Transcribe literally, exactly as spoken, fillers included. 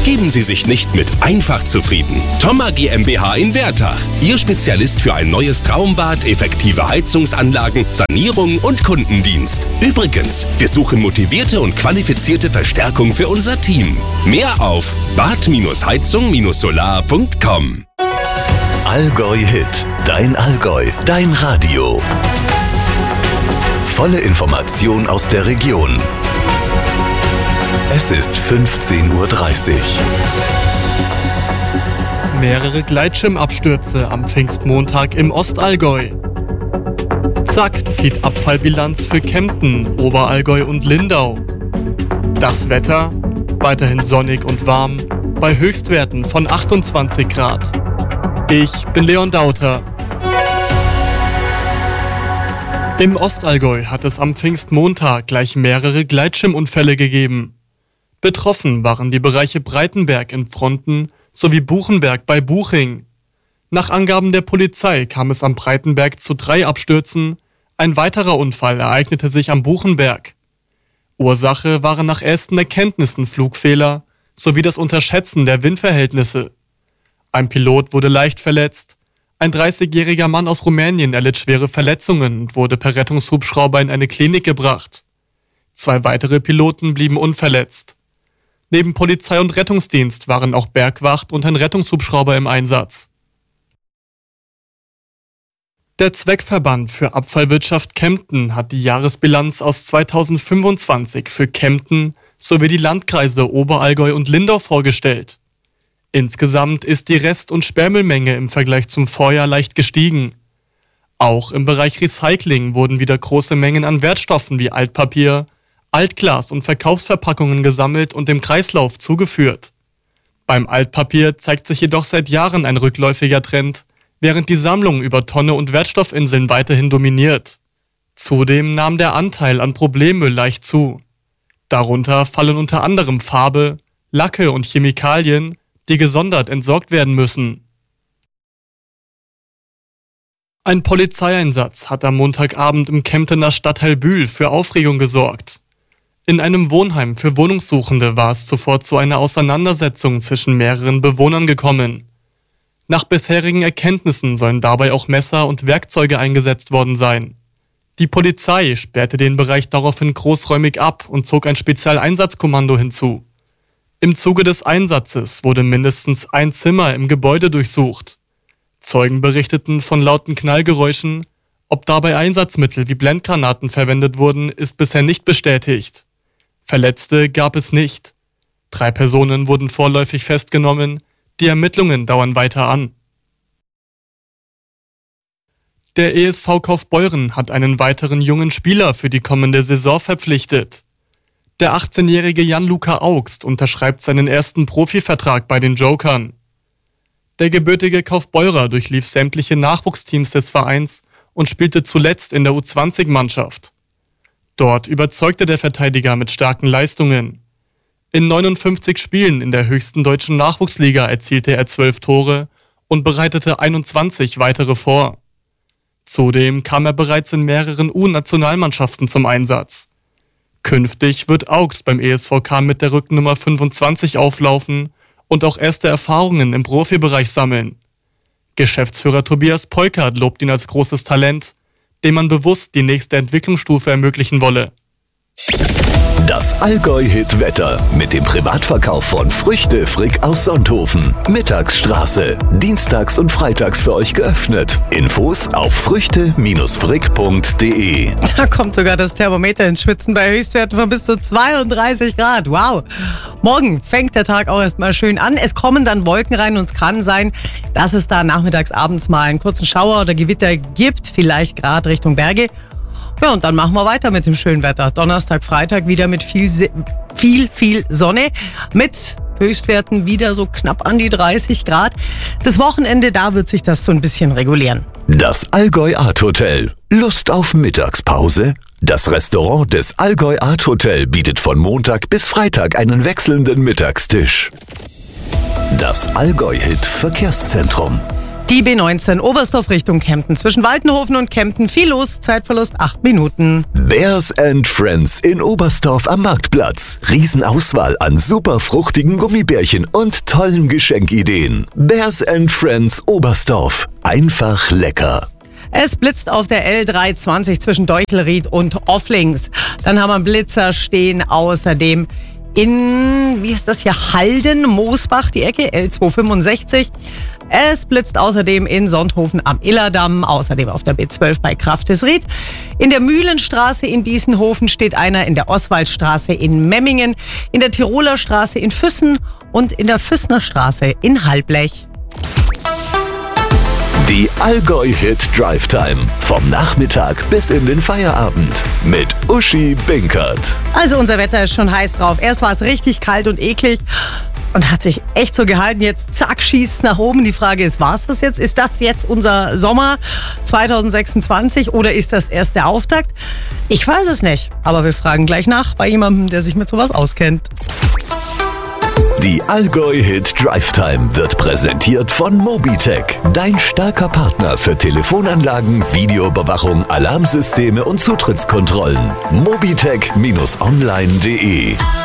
Geben Sie sich nicht mit einfach zufrieden. Thoma GmbH in Wertach. Ihr Spezialist für ein neues Traumbad, effektive Heizungsanlagen, Sanierung und Kundendienst. Übrigens, wir suchen motivierte und qualifizierte Verstärkung für unser Team. Mehr auf bad heizung solar punkt com. Allgäu Hit. Dein Allgäu. Dein Radio. Volle Information aus der Region. Es ist fünfzehn Uhr dreißig. Mehrere Gleitschirmabstürze am Pfingstmontag im Ostallgäu. Zack zieht Abfallbilanz für Kempten, Oberallgäu und Lindau. Das Wetter? Weiterhin sonnig und warm, bei Höchstwerten von achtundzwanzig Grad. Ich bin Leon Dauter. Im Ostallgäu hat es am Pfingstmontag gleich mehrere Gleitschirmunfälle gegeben. Betroffen waren die Bereiche Breitenberg in Pfronten sowie Buchenberg bei Buching. Nach Angaben der Polizei kam es am Breitenberg zu drei Abstürzen. Ein weiterer Unfall ereignete sich am Buchenberg. Ursache waren nach ersten Erkenntnissen Flugfehler sowie das Unterschätzen der Windverhältnisse. Ein Pilot wurde leicht verletzt. Ein dreißigjähriger Mann aus Rumänien erlitt schwere Verletzungen und wurde per Rettungshubschrauber in eine Klinik gebracht. Zwei weitere Piloten blieben unverletzt. Neben Polizei und Rettungsdienst waren auch Bergwacht und ein Rettungshubschrauber im Einsatz. Der Zweckverband für Abfallwirtschaft Kempten hat die Jahresbilanz aus zweitausendfünfundzwanzig für Kempten sowie die Landkreise Oberallgäu und Lindau vorgestellt. Insgesamt ist die Rest- und Sperrmüllmenge im Vergleich zum Vorjahr leicht gestiegen. Auch im Bereich Recycling wurden wieder große Mengen an Wertstoffen wie Altpapier, Altglas und Verkaufsverpackungen gesammelt und dem Kreislauf zugeführt. Beim Altpapier zeigt sich jedoch seit Jahren ein rückläufiger Trend, während die Sammlung über Tonne und Wertstoffinseln weiterhin dominiert. Zudem nahm der Anteil an Problemmüll leicht zu. Darunter fallen unter anderem Farbe, Lacke und Chemikalien, die gesondert entsorgt werden müssen. Ein Polizeieinsatz hat am Montagabend im Kemptener Stadtteil Bühl für Aufregung gesorgt. In einem Wohnheim für Wohnungssuchende war es zuvor zu einer Auseinandersetzung zwischen mehreren Bewohnern gekommen. Nach bisherigen Erkenntnissen sollen dabei auch Messer und Werkzeuge eingesetzt worden sein. Die Polizei sperrte den Bereich daraufhin großräumig ab und zog ein Spezialeinsatzkommando hinzu. Im Zuge des Einsatzes wurde mindestens ein Zimmer im Gebäude durchsucht. Zeugen berichteten von lauten Knallgeräuschen. Ob dabei Einsatzmittel wie Blendgranaten verwendet wurden, ist bisher nicht bestätigt. Verletzte gab es nicht. Drei Personen wurden vorläufig festgenommen. Die Ermittlungen dauern weiter an. Der E S V Kaufbeuren hat einen weiteren jungen Spieler für die kommende Saison verpflichtet. Der achtzehnjährige Jan-Luca Augst unterschreibt seinen ersten Profivertrag bei den Jokern. Der gebürtige Kaufbeurer durchlief sämtliche Nachwuchsteams des Vereins und spielte zuletzt in der U zwanzig Mannschaft. Dort überzeugte der Verteidiger mit starken Leistungen. In neunundfünfzig Spielen in der höchsten deutschen Nachwuchsliga erzielte er zwölf Tore und bereitete einundzwanzig weitere vor. Zudem kam er bereits in mehreren U-Nationalmannschaften zum Einsatz. Künftig wird Augst beim E S V K mit der Rückennummer fünfundzwanzig auflaufen und auch erste Erfahrungen im Profibereich sammeln. Geschäftsführer Tobias Peukert lobt ihn als großes Talent, dem man bewusst die nächste Entwicklungsstufe ermöglichen wolle. Das Allgäu-Hit-Wetter mit dem Privatverkauf von Früchte Frick aus Sonthofen. Mittagsstraße. Dienstags und freitags für euch geöffnet. Infos auf früchte frick punkt de. Da kommt sogar das Thermometer ins Schwitzen bei Höchstwerten von bis zu zweiunddreißig Grad. Wow. Morgen fängt der Tag auch erstmal schön an. Es kommen dann Wolken rein und es kann sein, dass es da nachmittags, abends mal einen kurzen Schauer oder Gewitter gibt. Vielleicht gerade Richtung Berge. Ja, und dann machen wir weiter mit dem schönen Wetter. Donnerstag, Freitag wieder mit viel, viel, viel Sonne. Mit Höchstwerten wieder so knapp an die dreißig Grad. Das Wochenende, da wird sich das so ein bisschen regulieren. Das Allgäu Art Hotel. Lust auf Mittagspause? Das Restaurant des Allgäu Art Hotel bietet von Montag bis Freitag einen wechselnden Mittagstisch. Das Allgäu Hit Verkehrszentrum. Die B neunzehn Oberstdorf Richtung Kempten. Zwischen Waltenhofen und Kempten viel los, Zeitverlust acht Minuten. Bears and Friends in Oberstdorf am Marktplatz. Riesenauswahl an super fruchtigen Gummibärchen und tollen Geschenkideen. Bears and Friends Oberstdorf. Einfach lecker. Es blitzt auf der L dreihundertzwanzig zwischen Deuchelried und Offlings. Dann haben wir einen Blitzer stehen, außerdem in, wie ist das hier, Halden, Moosbach, die Ecke, L zweihundertfünfundsechzig. Es blitzt außerdem in Sonthofen am Illerdamm, außerdem auf der B zwölf bei Kraftesried. In der Mühlenstraße in Biesenhofen steht einer, in der Oswaldstraße in Memmingen, in der Tiroler Straße in Füssen und in der Füssnerstraße in Halblech. Die Allgäu-Hit Drive Time. Vom Nachmittag bis in den Feierabend. Mit Uschi Binkert. Also unser Wetter ist schon heiß drauf. Erst war es richtig kalt und eklig und hat sich echt so gehalten. Jetzt zack, schießt es nach oben. Die Frage ist, war es das jetzt? Ist das jetzt unser Sommer zwanzig sechsundzwanzig oder ist das erst der Auftakt? Ich weiß es nicht. Aber wir fragen gleich nach bei jemandem, der sich mit sowas auskennt. Die Allgäu-Hit Drive Time wird präsentiert von Mobitech. Dein starker Partner für Telefonanlagen, Videoüberwachung, Alarmsysteme und Zutrittskontrollen. mobitech Bindestrich online punkt de